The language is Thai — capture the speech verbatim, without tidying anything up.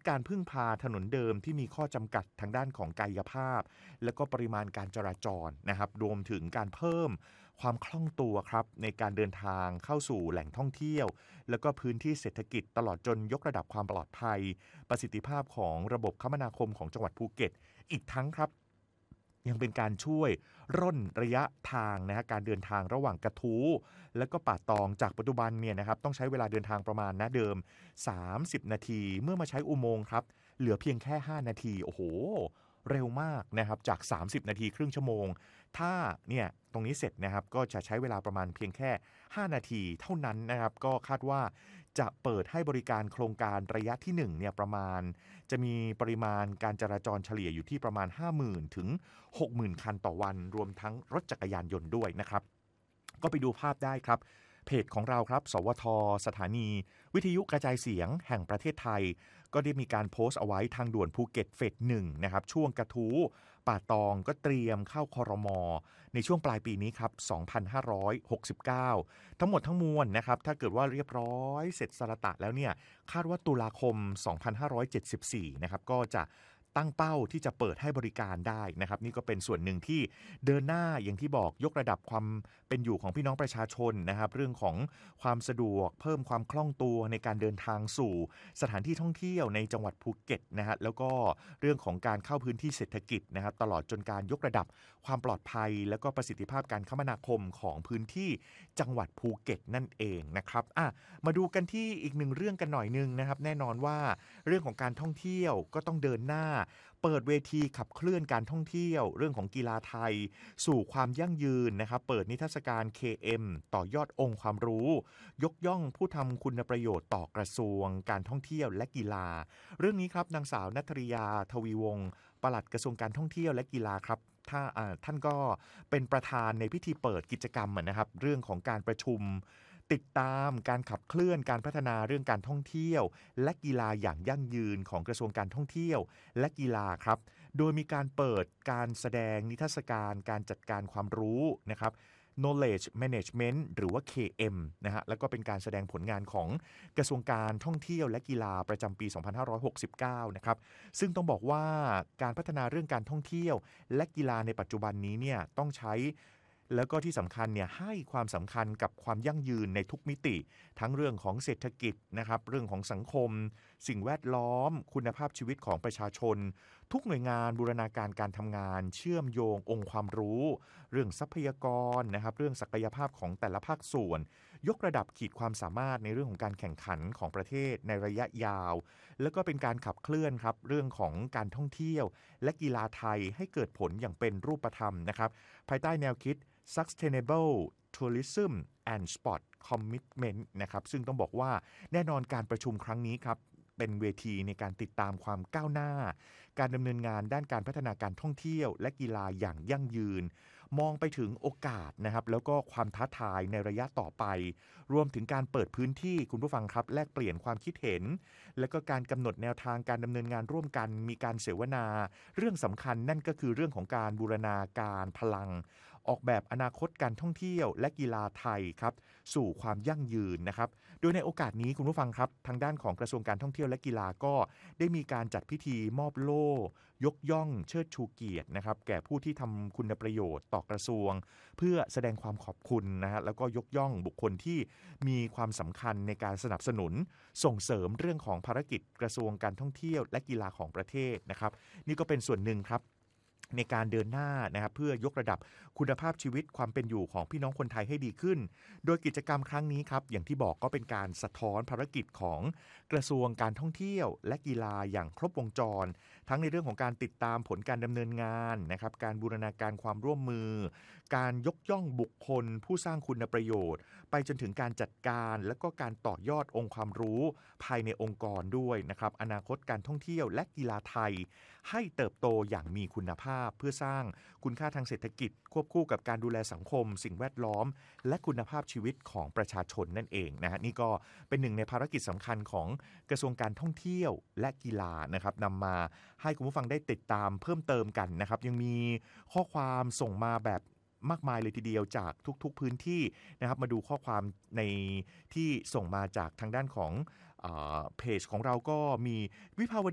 การพึ่งพาถนนเดิมที่มีข้อจำกัดทางด้านของกายภาพแล้วก็ปริมาณการจราจรนะครับรวมถึงการเพิ่มความคล่องตัวครับในการเดินทางเข้าสู่แหล่งท่องเที่ยวแล้วก็พื้นที่เศรษฐกิจตลอดจนยกระดับความปลอดภัยประสิทธิภาพของระบบคมนาคมของจังหวัดภูเก็ตอีกทั้งครับยังเป็นการช่วยร่นระยะทางนะฮะการเดินทางระหว่างกระทู้และก็ป่าตองจากปัจจุบันเนี่ยนะครับต้องใช้เวลาเดินทางประมาณนะเดิมสามสิบนาทีเมื่อมาใช้อุโมงค์ครับเหลือเพียงแค่ห้านาทีโอ้โหเร็วมากนะครับจากสามสิบนาทีครึ่งชั่วโมงถ้าเนี่ยตรงนี้เสร็จนะครับก็จะใช้เวลาประมาณเพียงแค่ห้านาทีเท่านั้นนะครับก็คาดว่าจะเปิดให้บริการโครงการระยะที่หนึ่งเนี่ยประมาณจะมีปริมาณการจราจรเฉลี่ยอยู่ที่ประมาณ ห้าหมื่น ถึง หกหมื่น คันต่อวันรวมทั้งรถจักรยานยนต์ด้วยนะครับก็ไปดูภาพได้ครับเพจของเราครับสวทสถานีวิทยุกระจายเสียงแห่งประเทศไทยก็ได้มีการโพสต์เอาไว้ทางด่วนภูเก็ตเฟสหนึ่งนะครับช่วงกระทู้ป่าตองก็เตรียมเข้าครม.ในช่วงปลายปีนี้ครับสองพันห้าร้อยหกสิบเก้าทั้งหมดทั้งมวลนะครับถ้าเกิดว่าเรียบร้อยเสร็จสรตะแล้วเนี่ยคาดว่าตุลาคมสองพันห้าร้อยเจ็ดสิบสี่นะครับก็จะตั้งเป้าที่จะเปิดให้บริการได้นะครับนี่ก็เป็นส่วนหนึ่งที่เดินหน้าอย่างที่บอกยกระดับความเป็นอยู่ของพี่น้องประชาชนนะครับเรื่องของความสะดวกเพิ่มความคล่องตัวในการเดินทางสู่สถานที่ท่องเที่ยวในจังหวัดภูเก็ตนะฮะแล้วก็เรื่องของการเข้าพื้นที่เศรษฐกิจนะครับตลอดจนการยกระดับความปลอดภัยแล้วก็ประสิทธิภาพการคมนาคมของพื้นที่จังหวัดภูเก็ตนั่นเองนะครับอ่ะมาดูกันที่อีกหนึ่งเรื่องกันหน่อยนึงนะครับแน่นอนว่าเรื่องของการท่องเที่ยวก็ต้องเดินหน้าเปิดเวทีขับเคลื่อนการท่องเที่ยวเรื่องของกีฬาไทยสู่ความยั่งยืนนะครับเปิดนิทรรศการ เค เอ็ม ต่อยอดองค์ความรู้ยกย่องผู้ทำคุณประโยชน์ต่อกระทรวงการท่องเที่ยวและกีฬาเรื่องนี้ครับนางสาวณัฐริยาทวีวงศ์ปลัดกระทรวงการท่องเที่ยวและกีฬาครับถ้าท่านก็เป็นประธานในพิธีเปิดกิจกรรมนะครับเรื่องของการประชุมติดตามการขับเคลื่อนการพัฒนาเรื่องการท่องเที่ยวและกีฬาอย่างยั่งยืนของกระทรวงการท่องเที่ยวและกีฬาครับโดยมีการเปิดการแสดงนิทรรศการการจัดการความรู้นะครับ knowledge management หรือว่า เค เอ็ม นะฮะแล้วก็เป็นการแสดงผลงานของกระทรวงการท่องเที่ยวและกีฬาประจำปี สองพันห้าร้อยหกสิบเก้า นะครับซึ่งต้องบอกว่าการพัฒนาเรื่องการท่องเที่ยวและกีฬาในปัจจุบันนี้เนี่ยต้องใช้แล้วก็ที่สำคัญเนี่ยให้ความสำคัญกับความยั่งยืนในทุกมิติทั้งเรื่องของเศรษฐกิจนะครับเรื่องของสังคมสิ่งแวดล้อมคุณภาพชีวิตของประชาชนทุกหน่วยงานบูรณาการการทำงานเชื่อมโยงองค์ความรู้เรื่องทรัพยากรนะครับเรื่องศักยภาพของแต่ละภาคส่วนยกระดับขีดความสามารถในเรื่องของการแข่งขันของประเทศในระยะยาวแล้วก็เป็นการขับเคลื่อนครับเรื่องของการท่องเที่ยวและกีฬาไทยให้เกิดผลอย่างเป็นรูปธรรมนะครับภายใต้แนวคิดSustainable Tourism and Sport Commitment นะครับซึ่งต้องบอกว่าแน่นอนการประชุมครั้งนี้ครับเป็นเวทีในการติดตามความก้าวหน้าการดำเนินงานด้านการพัฒนาการท่องเที่ยวและกีฬาอย่างยั่งยืนมองไปถึงโอกาสนะครับแล้วก็ความท้าทายในระยะต่อไปรวมถึงการเปิดพื้นที่คุณผู้ฟังครับแลกเปลี่ยนความคิดเห็นและก็การกำหนดแนวทางการดำเนินงานร่วมกันมีการเสวนาเรื่องสำคัญนั่นก็คือเรื่องของการบูรณาการพลังออกแบบอนาคตการท่องเที่ยวและกีฬาไทยครับสู่ความยั่งยืนนะครับโดยในโอกาสนี้คุณผู้ฟังครับทางด้านของกระทรวงการท่องเที่ยวและกีฬาก็ได้มีการจัดพิธีมอบโล่ยกย่องเชิดชูเกียรตินะครับแก่ผู้ที่ทำคุณประโยชน์ต่อกระทรวงเพื่อแสดงความขอบคุณนะฮะแล้วก็ยกย่องบุคคลที่มีความสำคัญในการสนับสนุนส่งเสริมเรื่องของภารกิจกระทรวงการท่องเที่ยวและกีฬาของประเทศนะครับนี่ก็เป็นส่วนหนึ่งครับในการเดินหน้านะครับเพื่อยกระดับคุณภาพชีวิตความเป็นอยู่ของพี่น้องคนไทยให้ดีขึ้นโดยกิจกรรมครั้งนี้ครับอย่างที่บอกก็เป็นการสะท้อนภารกิจของกระทรวงการท่องเที่ยวและกีฬาอย่างครบวงจรทั้งในเรื่องของการติดตามผลการดำเนินงานนะครับการบูรณาการความร่วมมือการยกย่องบุคคลผู้สร้างคุณประโยชน์ไปจนถึงการจัดการและก็การต่อยอดองค์ความรู้ภายในองค์กรด้วยนะครับอนาคตการท่องเที่ยวและกีฬาไทยให้เติบโตอย่างมีคุณภาพเพื่อสร้างคุณค่าทางเศรษฐกิจควบคู่กับการดูแลสังคมสิ่งแวดล้อมและคุณภาพชีวิตของประชาชนนั่นเองนะฮะนี่ก็เป็นหนึ่งในภารกิจสำคัญของกระทรวงการท่องเที่ยวและกีฬานะครับนำมาให้คุณผู้ฟังได้ติดตามเพิ่มเติมกันนะครับยังมีข้อความส่งมาแบบมากมายเลยทีเดียวจากทุกๆพื้นที่นะครับมาดูข้อความในที่ส่งมาจากทางด้านของเพจของเราก็มีวิภาว